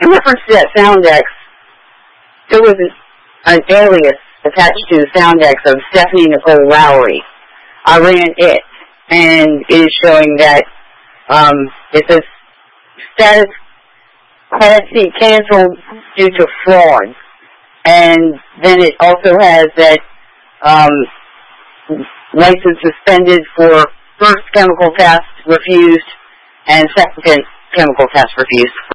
In reference to that Soundex, there was an alias attached to the Soundex of Stephanie Nicole Lowry. I ran it, and it is showing that it says status Class C canceled due to fraud. And then it also has that license suspended for first chemical test refused and second chemical test refused.